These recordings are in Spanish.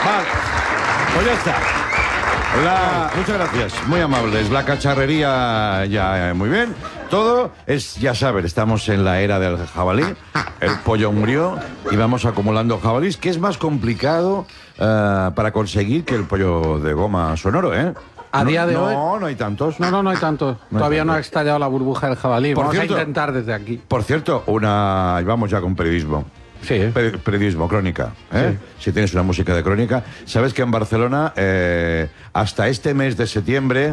Vale. Pues ya está. Muchas gracias, muy amables. La cacharrería ya muy bien. Todo es, ya saben, estamos en la era del jabalí. El pollo murió y vamos acumulando jabalís, que es más complicado para conseguir que el pollo de goma sonoro, ¿eh? A día de hoy... No hay tantos. No hay tantos. Todavía no ha estallado la burbuja del jabalí. Vamos a intentar desde aquí. Por cierto, vamos ya con periodismo. Sí. Periodismo, crónica. ¿Eh? Sí. Si tienes una música de crónica. Sabes que en Barcelona, hasta este mes de septiembre...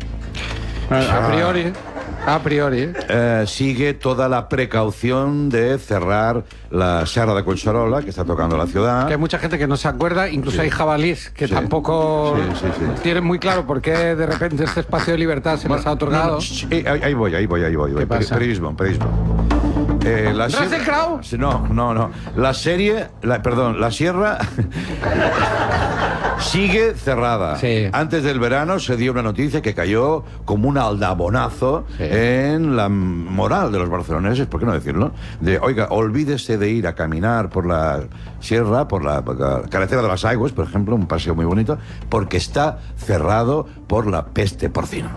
A priori. Sigue toda la precaución de cerrar la Serra de Collserola, que está tocando la ciudad. Que hay mucha gente que no se acuerda, incluso hay jabalíes que tampoco tienen muy claro por qué de repente este espacio de libertad se les ha otorgado. Ahí voy. ¿Qué pasa? Periodismo. ¿Russell Crowe? No. La sierra sigue cerrada. Sí. Antes del verano se dio una noticia que cayó como un aldabonazo en la moral de los barceloneses, ¿por qué no decirlo? Oiga, olvídese de ir a caminar por la sierra, por la carretera de las Aigües, por ejemplo, un paseo muy bonito, porque está cerrado por la peste porcina.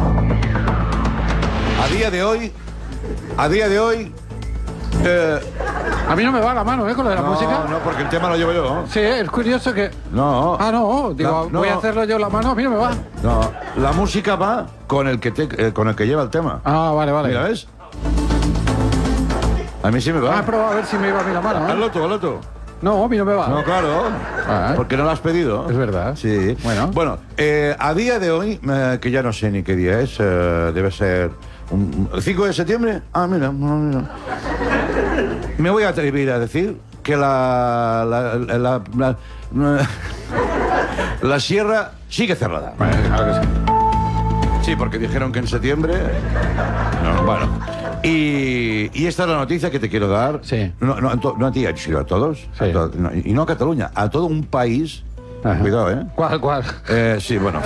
A día de hoy... A mí no me va la mano, con lo de la música. No, porque el tema lo llevo yo. Sí, es curioso que... No. Voy a hacerlo yo la mano, a mí no me va. No, la música va con el que lleva el tema. Ah, vale. Mira, ¿ves? A mí sí me va. Prueba a ver si me iba a mí la mano. Hazlo tú. No, a mí no me va. No, claro. Porque no lo has pedido. Es verdad. Sí. Bueno, a día de hoy, que ya no sé ni qué día es, debe ser... ¿El 5 de septiembre? Ah, mira. Me voy a atrever a decir que la sierra sigue cerrada. Claro que sí. Sí, porque dijeron que en septiembre... No, bueno. Y esta es la noticia que te quiero dar. Sí. No a ti, sino a todos. Sí. Y no a Cataluña, a todo un país. Ajá. Cuidado, ¿eh? ¿Cuál? Sí, bueno.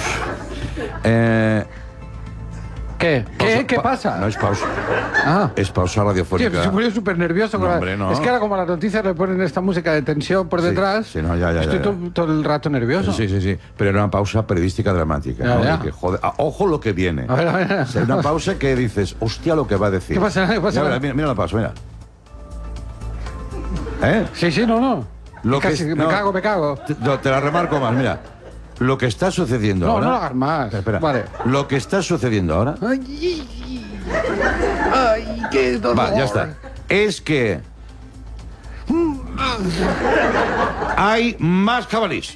¿Qué pasa? No es pausa. Es pausa Tío, radiofónica. se pone súper nervioso. No, hombre, no. Es que ahora como las noticias le ponen esta música de tensión por detrás, Sí, no, ya. estoy todo el rato nervioso. Sí. Pero era una pausa periodística dramática. Ya, ¿no? ya. De que, joder, ojo lo que viene. A ver. O sea, una pausa que dices, hostia lo que va a decir. ¿Qué pasa? Ya, mira la pausa, mira. ¿Eh? Sí, no. Me cago. Te la remarco más, mira. Lo que está sucediendo ahora... No lo hagas más. Espera. Vale. Lo que está sucediendo ahora... Ay, qué dolor. Va, ya está. Es que... hay más jabalís.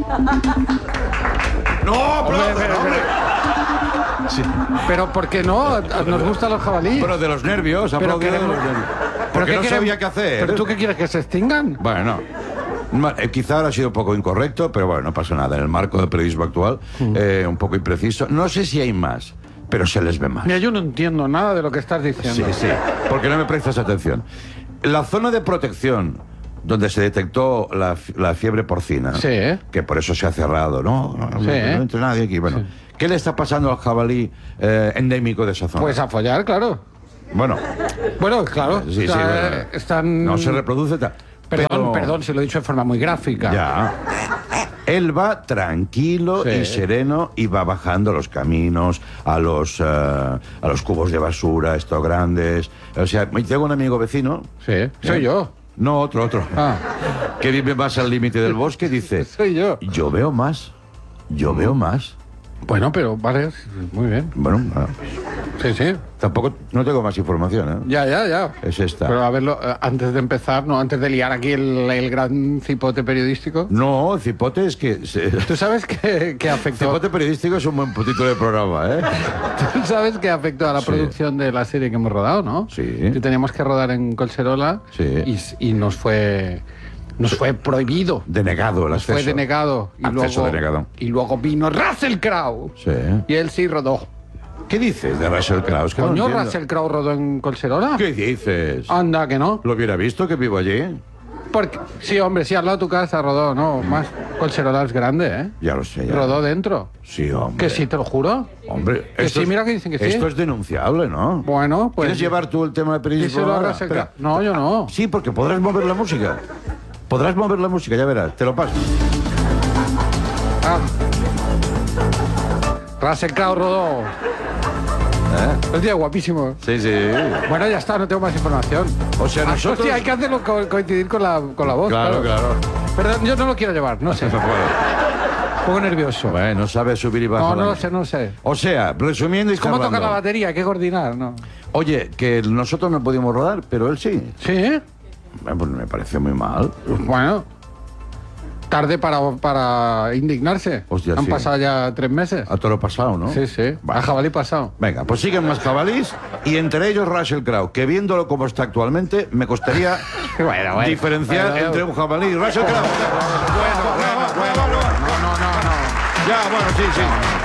¡No, hombre! Sí. Pero ¿por qué no? Nos gustan los jabalíes. Pero de los nervios, aplaudir de los nervios. Porque no sabía qué hacer. ¿Pero tú qué quieres, que se extingan? Bueno, quizá ahora ha sido un poco incorrecto, pero bueno, no pasa nada. En el marco del periodismo actual, un poco impreciso. No sé si hay más, pero se les ve más. Mira, yo no entiendo nada de lo que estás diciendo. Sí, porque no me prestas atención. La zona de protección donde se detectó la fiebre porcina, que por eso se ha cerrado, no entra nadie aquí. Bueno, ¿qué le está pasando al jabalí endémico de esa zona? Pues a follar, claro. Bueno, claro. Están... No se reproduce tal. Perdón, se lo he dicho de forma muy gráfica. Ya. Él va tranquilo y sereno y va bajando los caminos, a los cubos de basura, estos grandes. O sea, tengo un amigo vecino. Sí, soy yo. No, otro. Que vive más al límite del bosque, dice... Soy yo. Yo veo más. Bueno, pero vale, muy bien. Bueno, Sí. tampoco, no tengo más información, ¿eh? Ya. Es esta. Pero a verlo, antes de empezar, antes de liar aquí el gran cipote periodístico. No, el cipote es que... ¿Tú sabes que afectó? Cipote periodístico es un buen título de programa, ¿eh? ¿Tú sabes que afectó a la producción de la serie que hemos rodado, no? Sí. Que teníamos que rodar en Collserola y nos fue prohibido. Denegado el acceso. Fue denegado. Acceso denegado. Y luego vino Russell Crowe. Sí. Y él sí rodó. ¿Qué dices de Russell Crowe? ¿Coño, Russell Crowe rodó en Collserola? ¿Qué dices? Anda, que no. ¿Lo hubiera visto que vivo allí? Sí, hombre, sí, al lado de tu casa rodó, no, más. Collserola es grande, ¿eh? Ya lo sé. Rodó dentro. Sí, hombre. Que sí, te lo juro. Hombre, que sí, mira que dicen que sí. Esto es denunciable, ¿no? Bueno, pues... ¿Quieres llevar tú el tema de periodismo ahora? No, yo no. Sí, porque podrás mover la música. Ya verás, te lo paso. Russell Crowe rodó. El día guapísimo. Sí, sí. Bueno, ya está, no tengo más información. O sea, nosotros... Hostia, hay que hacerlo coincidir con la voz. Claro. Perdón, yo no lo quiero llevar, no sé. No puede. Un poco nervioso. Bueno, no sabe subir y bajar. No sé. O sea, resumiendo y ¿Cómo toca charlando. la batería? Hay que coordinar, ¿no? Oye, que nosotros no pudimos rodar, pero él sí. ¿Sí? Bueno, pues me pareció muy mal. Bueno, tarde para indignarse. Hostia, Han sí. pasado ya 3 meses. A toro pasado, ¿no? Sí. Vale. A jabalí pasado. Venga, pues siguen más jabalís y entre ellos Russell Crowe, que viéndolo como está actualmente, me costaría Bueno. diferenciar Bueno. entre un jabalí y Russell Crowe. Bueno. No. Ya, bueno, sí.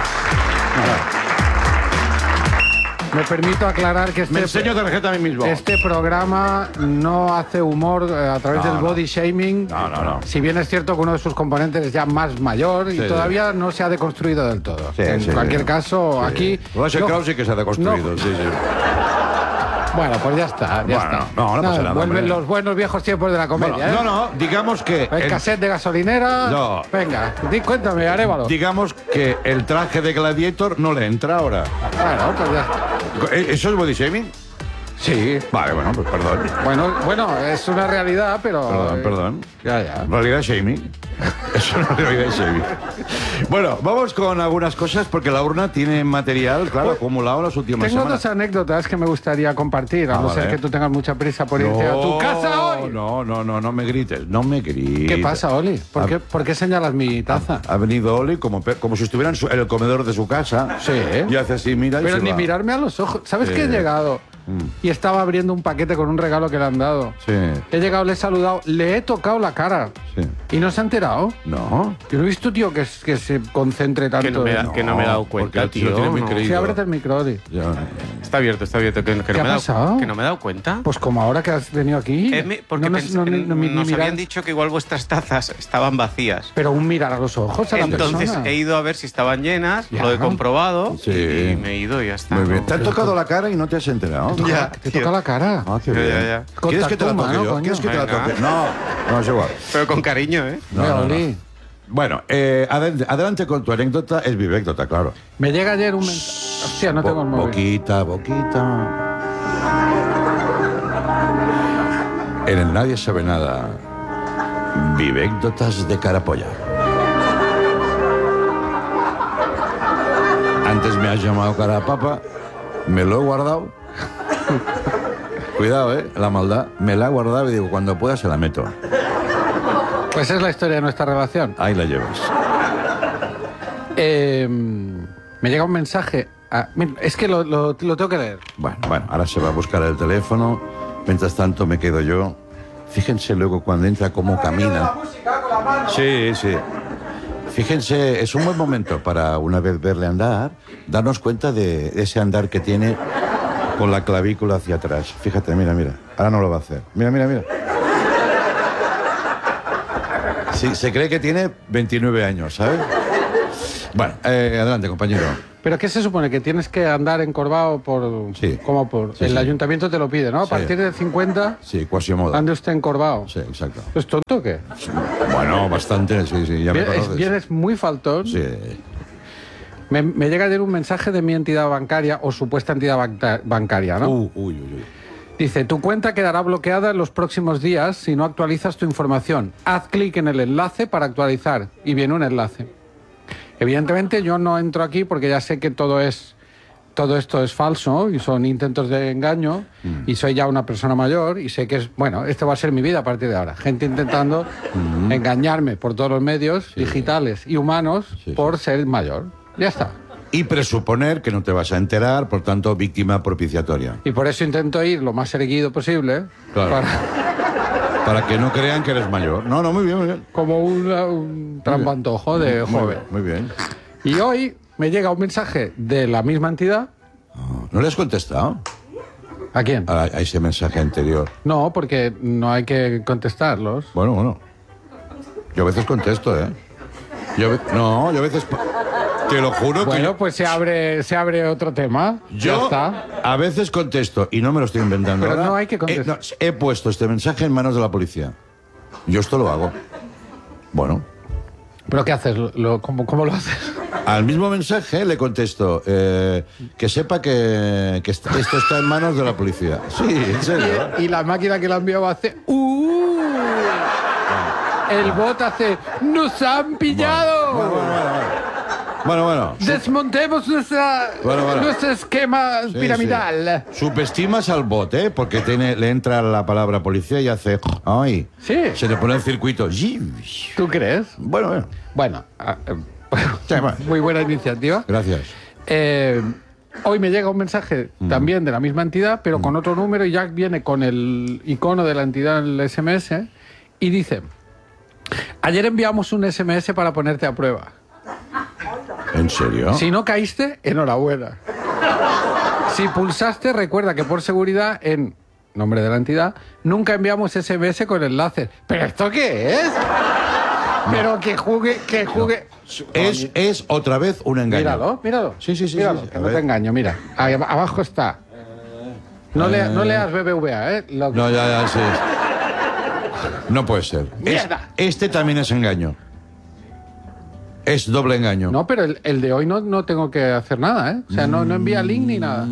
Me permito aclarar que Me enseño tarjeta a mí mismo. este programa no hace humor a través del No. body shaming. No. Si bien es cierto que uno de sus componentes es ya más mayor y Sí, todavía no se ha deconstruido del todo. Sí, En sí, cualquier sí. caso, Sí. aquí... Russell Crowe sí que se ha deconstruido, sí. Bueno, pues ya está. Bueno, no pasa nada, Vuelven hombre. los buenos viejos tiempos de la comedia, Bueno, ¿eh? no, digamos que... El cassette de gasolinera. No. Venga, cuéntame, Arévalo. Digamos que el traje de Gladiator no le entra ahora. Bueno, pues ya. ¿Eso es body shaming? Sí. Vale, bueno, pues perdón. Bueno, es una realidad, pero... Perdón. Ya. Realidad shaming. Es una realidad shaming. Bueno, vamos con algunas cosas porque la urna tiene material, claro, acumulado en las últimas Tengo semanas. 2 anécdotas que me gustaría compartir, a no vale. ser que tú tengas mucha prisa por irte a tu casa hoy. No me grites, no me grites. ¿Qué pasa, Oli? ¿Por qué señalas mi taza? Ha venido Oli como si estuviera en el comedor de su casa. Sí. Y hace así, mira y Pero se ni va. mirarme a los ojos. ¿Sabes que he llegado? Y estaba abriendo un paquete con un regalo que le han dado. Sí. He llegado, le he saludado, le he tocado la cara. Sí. ¿Y no se ha enterado? No. Yo no he visto, tío, que se concentre tanto. Que no me he dado cuenta, porque tío. lo tiene muy No. creído. Sí, ábrete el micro, Oli. Ya. Está abierto. Que no ¿Qué me ha he dado- pasado? Que no me he dado cuenta. Pues como ahora que has venido aquí. Porque no ni nos mirar- habían dicho que igual vuestras tazas estaban vacías. Pero un mirar a los ojos a la Entonces persona. he ido a ver si estaban llenas, Ya. lo he comprobado Sí. y me he ido y ya está. Muy bien. No. ¿Te han tocado la cara y no te has enterado? Ya, Te tío. toca la cara. Ah, qué Ya, bien. ya. ¿Quieres que te la Contacto toque humano, yo? coño. ¿Quieres que te la Venga. toque? No, es igual. Pero con cariño, ¿eh? No. Oli. Bueno, adelante con tu anécdota. Es vivécdota, claro. Me llega ayer un mensaje. Hostia, no tengo el móvil. Boquita. En el Nadie Sabe Nada, vivécdotas de Carapolla. Antes me has llamado Carapapa, me lo he guardado. Cuidado, la maldad. Me la he guardado y digo, cuando pueda se la meto. Pues es la historia de nuestra relación. Ahí la llevas. Me llega un mensaje. Mira, es que lo tengo que leer. Bueno, ahora se va a buscar el teléfono. Mientras tanto me quedo yo. Fíjense luego cuando entra cómo camina. Sí. Fíjense, es un buen momento para una vez verle andar, darnos cuenta de ese andar que tiene con la clavícula hacia atrás. Fíjate, mira. Ahora no lo va a hacer. Mira. Sí, se cree que tiene 29 años, ¿sabes? Bueno, adelante, compañero. ¿Pero qué se supone? ¿Que tienes que andar encorvado por...? Sí. ¿Cómo por...? Sí, el sí. ayuntamiento te lo pide, ¿no? A Sí. partir de 50, Sí, Quasimodo. ande usted encorvado. Sí, exacto. ¿Es tonto o qué? Bueno, bastante, sí, ya me conoces. Vienes muy faltón. Sí. Me llega ayer un mensaje de mi entidad bancaria, o supuesta entidad bancaria, ¿no? Uy. Dice, tu cuenta quedará bloqueada en los próximos días si no actualizas tu información. Haz clic en el enlace para actualizar. Y viene un enlace. Evidentemente yo no entro aquí porque ya sé que todo esto es falso y son intentos de engaño y soy ya una persona mayor y sé que esto va a ser mi vida a partir de ahora. Gente intentando engañarme por todos los medios digitales y humanos por ser mayor. Ya está. Y presuponer que no te vas a enterar, por tanto, víctima propiciatoria. Y por eso intento ir lo más erguido posible Claro. Para que no crean que eres mayor. No, muy bien. como un trampantojo de joven. Muy bien. Y hoy me llega un mensaje de la misma entidad. ¿No le has contestado ¿A quién? a ese mensaje anterior? No, porque no hay que contestarlos. Bueno. Yo a veces contesto, ¿eh? Yo a veces... Te lo juro Bueno, que... pues se abre otro tema. Ya Yo está. a veces contesto, y no me lo estoy inventando Pero ahora. no hay que contestar. He puesto este mensaje en manos de la policía. Yo esto lo hago. Bueno, ¿Pero qué haces? ¿Cómo lo haces? Al mismo mensaje le contesto que sepa que esto está en manos de la policía. Sí, en serio. Y la máquina que la enviaba hace... El bot hace... ¡Nos han pillado! Bueno. Desmontemos nuestro esquema Sí, piramidal. sí. Subestimas al bot, ¿eh? Porque le entra la palabra policía y hace... ¡Ay! Sí. Se le pone el circuito. ¿Tú crees? Bueno. Bueno, Sí, bueno. muy buena iniciativa. Gracias. Hoy me llega un mensaje también de la misma entidad, pero con otro número, y ya viene con el icono de la entidad en el SMS, y dice: ayer enviamos un SMS para ponerte a prueba. ¿En serio? Si no caíste, enhorabuena. Si pulsaste, recuerda que por seguridad, en nombre de la entidad, nunca enviamos SMS con enlaces. ¿Pero esto qué es? Pero que juegue... Es otra vez un engaño. Míralo. Sí. Míralo, sí. que no te engaño, mira. Ahí abajo está. No leas BBVA, ¿eh? No, ya, sí. No puede ser. Mierda. Este también es engaño. Es doble engaño. No, pero el de hoy no tengo que hacer nada, ¿eh? O sea, no envía link ni nada.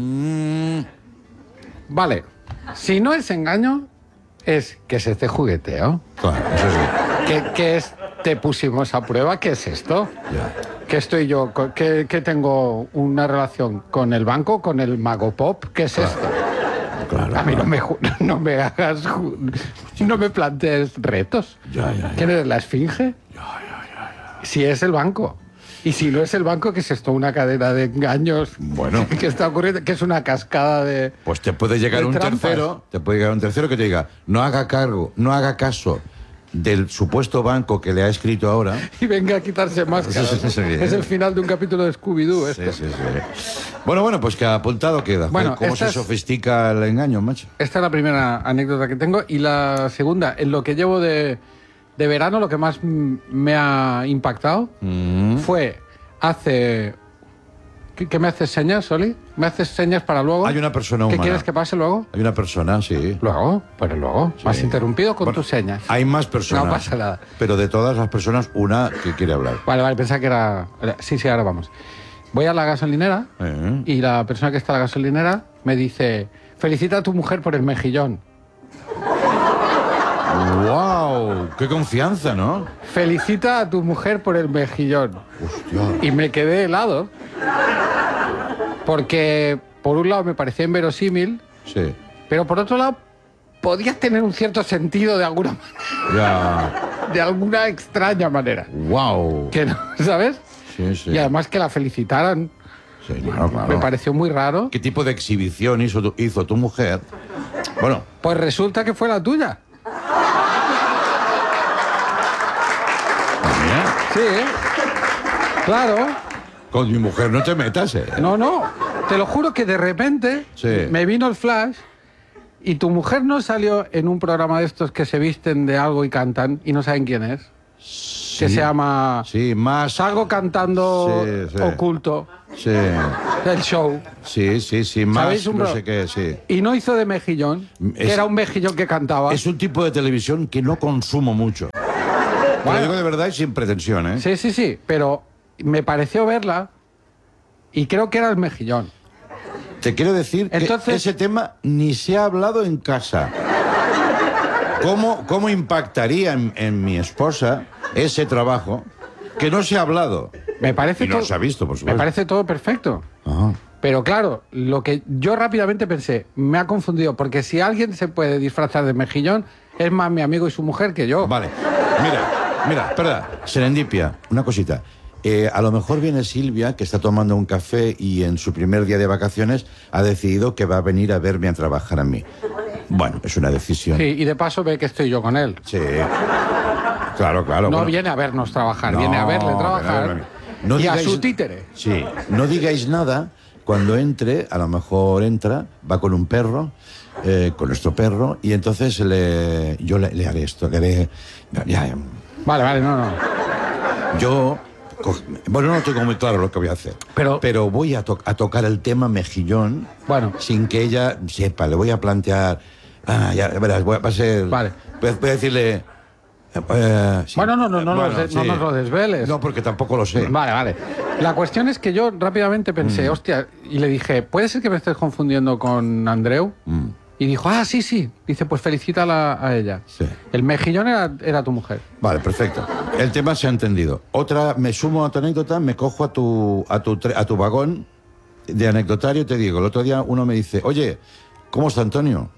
Vale. Si no es engaño, es que es este jugueteo. Claro, eso sí. ¿Qué es? Te pusimos a prueba. ¿Qué es esto? Ya. ¿Qué estoy yo? ¿Que tengo una relación con el banco, con el Mago Pop? ¿Qué es esto? Claro. A mí no me hagas... No me plantees retos. Ya. ¿Quién eres, la esfinge? Si es el banco. Y si no es el banco, que es esto una cadena de engaños. Bueno. Que está ocurriendo, que es una cascada de... Pues te puede llegar de un trampas. tercero. Te puede llegar un tercero que te diga: no haga caso del supuesto banco que le ha escrito ahora. Y venga a quitarse máscaras. Sí. Es el final de un capítulo de Scooby-Doo esto. Sí. Bueno, pues que apuntado queda. Bueno, ¿Cómo esta se es- sofistica el engaño, macho? Esta es la primera anécdota que tengo. Y la segunda, en lo que llevo de verano, lo que más me ha impactado fue hace... ¿Qué me haces señas, Oli? ¿Me haces señas para luego? Hay una persona ¿Qué humana. quieres que pase luego? Hay una persona, sí. Luego, pues luego. Sí. Me has interrumpido con Bueno, tus señas. Hay más personas. No pasa nada. Pero de todas las personas, una que quiere hablar. Vale, pensaba que era... Sí, ahora vamos. Voy a la gasolinera y la persona que está en la gasolinera me dice: felicita a tu mujer por el mejillón. ¡Wow! ¡Qué confianza!, ¿no? Felicita a tu mujer por el mejillón. Hostia. Y me quedé helado. Porque, por un lado, me parecía inverosímil, Sí. pero por otro lado, podía tener un cierto sentido de alguna manera, Ya. de alguna extraña manera. ¡Wow! Que no, ¿sabes? Sí. Y además que la felicitaran, Sí, claro. me pareció muy raro. ¿Qué tipo de exhibición hizo tu mujer? Bueno, Pues resulta que fue la tuya. mira, Sí, claro. con mi mujer no te metas, ¿eh? No, te lo juro que de repente Sí. me vino el flash y tu mujer no salió en un programa de estos que se visten de algo y cantan y no saben quién es. Que se llama Sí, más... Salgo cantando Sí, sí. oculto, Sí, el show. sí, más ¿Sabéis un no pro- sé qué, sí. Y no hizo de mejillón, que Es- era un mejillón que cantaba. Es un tipo de televisión que no consumo mucho. Te lo Bueno. digo de verdad y sin pretensión, ¿eh? Sí, pero me pareció verla y creo que era el mejillón. Te quiero decir Entonces- que ese tema ni se ha hablado en casa. ¿Cómo impactaría en mi esposa ese trabajo que no se ha hablado? Me parece Y no todo- se ha visto, por Me supuesto. parece todo perfecto. Ajá. Pero claro, lo que yo rápidamente pensé, me ha confundido, porque si alguien se puede disfrazar de mejillón, es más mi amigo y su mujer que yo. Vale. Mira, espera. Serendipia, una cosita. A lo mejor viene Silvia, que está tomando un café y en su primer día de vacaciones ha decidido que va a venir a verme a trabajar a mí. Bueno, es una decisión. Sí, y de paso ve que estoy yo con él. Sí. Claro. No bueno. viene a vernos trabajar, viene a No, verle viene a trabajar verme. No y a digáis- su títere. Sí, no digáis nada. Cuando entre, a lo mejor entra, va con un perro, con nuestro perro, y entonces yo le haré esto, le haré... ya, Vale, no. bueno, no tengo muy claro lo que voy a hacer, Pero- voy a tocar el tema mejillón, Bueno. sin que ella sepa. Le voy a plantear... ya verás, va a ser... Vale. Voy a decirle... Sí. Bueno, no Bueno, no nos lo desveles. No, porque tampoco lo sé. Vale, vale. La cuestión es que yo rápidamente pensé, hostia, y le dije, ¿puede ser que me estés confundiendo con Andreu? Y dijo, sí, sí. Dice, pues felicítala a ella. Sí. El mejillón era tu mujer. Vale, perfecto. El tema se ha entendido. Otra, me sumo a tu anécdota, me cojo a tu vagón de anecdotario y te digo, el otro día uno me dice, oye, ¿cómo está Antonio?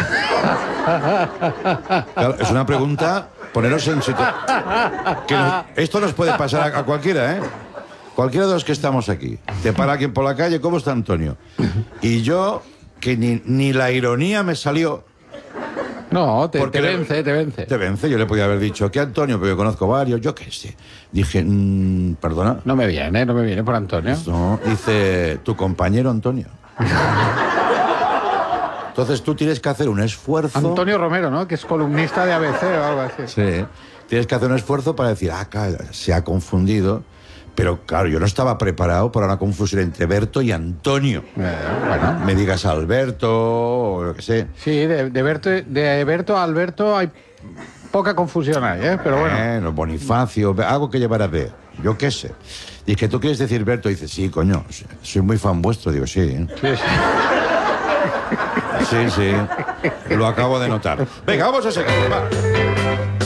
Claro, es una pregunta, poneros en situación. Esto nos puede pasar a cualquiera, ¿eh? Cualquiera de los que estamos aquí. Te para alguien por la calle, ¿cómo está Antonio? Y yo, que ni la ironía me salió. No, te Porque vence, te vence. Te vence, yo le podía haber dicho que Antonio, pero yo conozco varios, yo qué sé. Dije, perdona. No me viene por Antonio. No, dice tu compañero Antonio. Entonces tú tienes que hacer un esfuerzo. Antonio Romero, ¿no? Que es columnista de ABC o algo así. Sí. Tienes que hacer un esfuerzo para decir, claro, se ha confundido. Pero claro, yo no estaba preparado para una confusión entre Berto y Antonio. Bueno. Me digas Alberto o lo que sé. Sí, de Berto a Alberto hay poca confusión ahí, ¿eh? Pero bueno. Bonifacio, algo que llevar a ver. Yo qué sé. Y es que tú quieres decir Berto, y dices, sí, coño, soy muy fan vuestro. Digo, sí. Sí, sí. Sí, sí. Lo acabo de notar. Venga, vamos a seguir. Va.